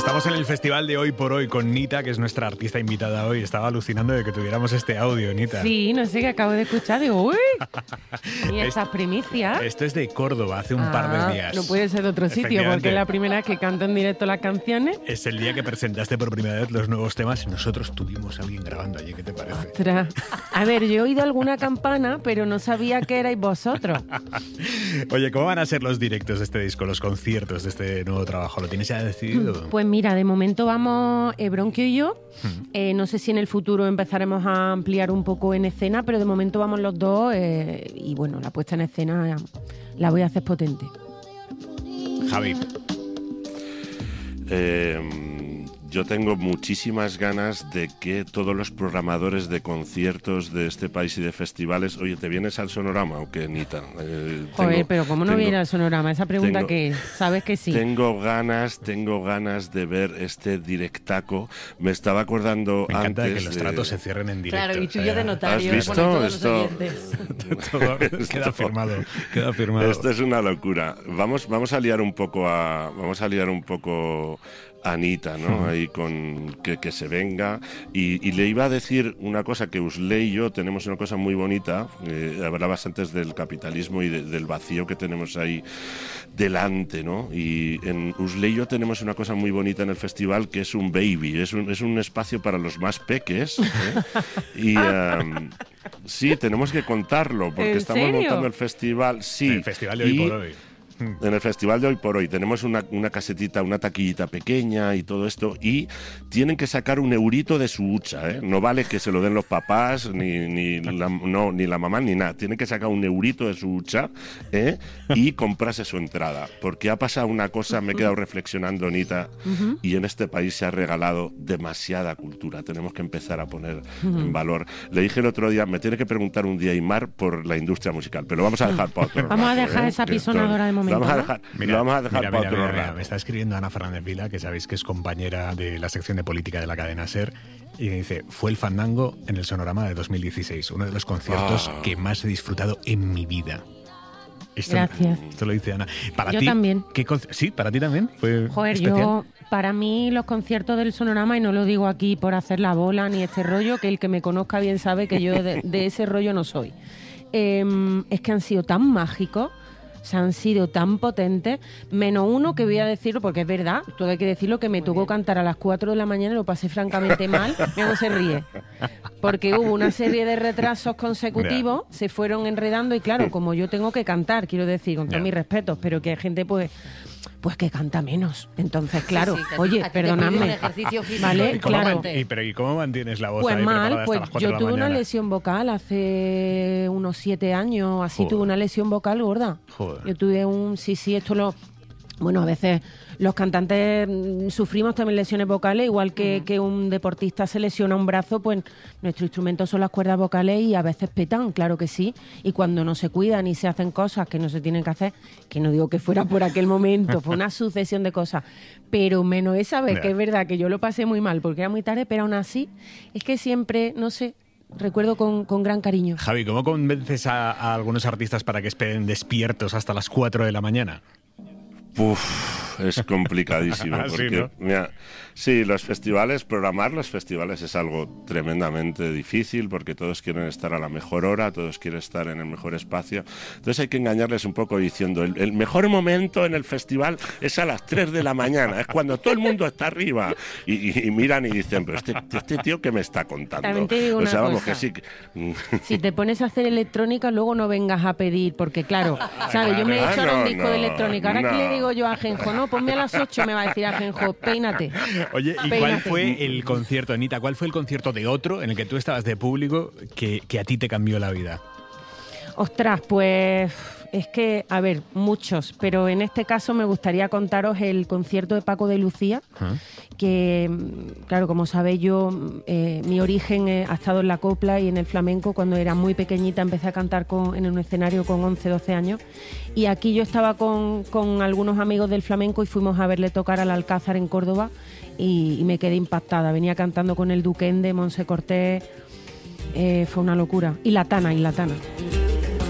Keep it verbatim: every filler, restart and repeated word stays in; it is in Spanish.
Estamos en el festival de Hoy por Hoy con Nita, que es nuestra artista invitada hoy. Estaba alucinando de que tuviéramos este audio, Nita. Sí, no sé, que acabo de escuchar. Digo, uy, y estas primicias. Esto es de Córdoba, hace un ah, par de días. No puede ser de otro sitio, porque es la primera vez que canto en directo las canciones. Es el día que presentaste por primera vez los nuevos temas. Nosotros tuvimos a alguien grabando allí, ¿qué te parece? Ostras. A ver, yo he oído alguna campana, pero no sabía que erais vosotros. Oye, ¿cómo van a ser los directos de este disco, los conciertos de este nuevo trabajo? ¿Lo tienes ya decidido? Pues mira, de momento vamos eh, Bronquio y yo. Hmm. Eh, no sé si en el futuro empezaremos a ampliar un poco en escena, pero de momento vamos los dos eh, y bueno, la puesta en escena la voy a hacer potente. Javi. Eh... Yo tengo muchísimas ganas de que todos los programadores de conciertos de este país y de festivales... Oye, ¿te vienes al Sonorama o qué, Nita? Eh, Joder, tengo, pero ¿cómo no tengo, viene al Sonorama? Esa pregunta tengo, que sabes que sí. Tengo ganas, tengo ganas de ver este directaco. Me estaba acordando Me encanta antes de que los de... tratos se cierren en directo. Claro, y tú y yo de notario. ¿Has visto? Bueno, esto, todo queda firmado, queda firmado. Esto es una locura. Vamos, vamos a liar un poco a... Vamos a liar un poco... Anita, ¿no? Ahí con que, que se venga. Y, y le iba a decir una cosa, que Usley y yo tenemos una cosa muy bonita. Eh, hablabas antes del capitalismo y de, del vacío que tenemos ahí delante, ¿no? Y en Usley y yo tenemos una cosa muy bonita en el festival, que es un baby. Es un, es un espacio para los más peques. ¿eh? Y um, sí, tenemos que contarlo, porque estamos serio? montando el festival. Sí. El festival de Hoy y, por Hoy. En el festival de Hoy por Hoy tenemos una, una casetita, una taquillita pequeña y todo esto, y tienen que sacar un eurito de su hucha, ¿eh? No vale que se lo den los papás, ni, ni, la, no, ni la mamá, ni nada. Tienen que sacar un eurito de su hucha, ¿eh? Y comprarse su entrada. Porque ha pasado una cosa, me he quedado reflexionando, Anita, uh-huh. y en este país se ha regalado demasiada cultura. Tenemos que empezar a poner uh-huh. en valor. Le dije el otro día, me tiene que preguntar un día Aymar por la industria musical, pero lo vamos a dejar para otro Vamos rato, a dejar ¿eh? esa pisonadora de momento. Lo vamos a dejar, mira, lo vamos a dejar mira, para mira, otro mira, rato. mira, me está escribiendo Ana Fernández Vila, que sabéis que es compañera de la sección de política de la cadena SER, y me dice, fue el Fandango en el Sonorama de dos mil dieciséis, uno de los conciertos ah. que más he disfrutado en mi vida. Esto, Gracias. Esto lo dice Ana. ¿Para yo ti, también. ¿qué con... Sí, para ti también fue Joder, especial. Yo, para mí los conciertos del Sonorama, y no lo digo aquí por hacer la bola ni este rollo, que el que me conozca bien sabe que yo de, de ese rollo no soy. Eh, es que han sido tan mágicos, o sea, han sido tan potentes, menos uno que voy a decirlo, porque es verdad, todo hay que decirlo, que me tocó cantar a las cuatro de la mañana y lo pasé francamente mal. Mira cómo se ríe. Porque hubo una serie de retrasos consecutivos, yeah. se fueron enredando y claro, como yo tengo que cantar, quiero decir, con todos yeah. mis respetos, pero que hay gente pues... pues que canta menos. Entonces, claro, sí, sí, oye, perdonadme. Vale, ¿Y cómo, claro. ¿Y, pero, ¿Y cómo mantienes la voz pues ahí mal, pues hasta las yo tuve una lesión vocal hace unos siete años, así. Joder. Tuve una lesión vocal gorda. Joder. Yo tuve un, sí, sí, esto lo... Bueno, a veces los cantantes sufrimos también lesiones vocales, igual que, uh-huh. que un deportista se lesiona un brazo, pues nuestro instrumento son las cuerdas vocales y a veces petan, claro que sí. Y cuando no se cuidan y se hacen cosas que no se tienen que hacer, que no digo que fuera por aquel momento, fue una sucesión de cosas, pero menos esa vez, yeah. que es verdad que yo lo pasé muy mal porque era muy tarde, pero aún así es que siempre, no sé... Recuerdo con, con gran cariño. Javi, ¿cómo convences a, a algunos artistas para que esperen despiertos hasta las cuatro de la mañana? Uf, es complicadísimo. Porque, ¿sí, no? Mira, sí, los festivales, programar los festivales es algo tremendamente difícil porque todos quieren estar a la mejor hora, todos quieren estar en el mejor espacio. Entonces hay que engañarles un poco diciendo, el, el mejor momento en el festival es a las tres de la mañana, es cuando todo el mundo está arriba. Y, y, y miran y dicen, pero este, este tío, ¿qué me está contando? También te digo o una sea, vamos, cosa. Que sí. Si te pones a hacer electrónica, luego no vengas a pedir, porque claro, ¿sabes? Yo me he hecho ahora un disco no, de electrónica, ahora no. ¿qué le digo yo a Ajenjo? No, ponme a las ocho, me va a decir Ajenjo, peínate. Oye, ¿y peínate. cuál fue el concierto, Anita? ¿Cuál fue el concierto de otro en el que tú estabas de público que, que a ti te cambió la vida? Ostras, pues es que, a ver, muchos, pero en este caso me gustaría contaros el concierto de Paco de Lucía, uh-huh. que, claro, como sabéis yo, eh, mi origen eh, ha estado en la copla y en el flamenco. Cuando era muy pequeñita empecé a cantar con, en un escenario con once, doce años, y aquí yo estaba con, con algunos amigos del flamenco y fuimos a verle tocar al Alcázar en Córdoba y, y me quedé impactada. Venía cantando con el Duquende, Monse Cortés, eh, fue una locura. Y La Tana, y La Tana.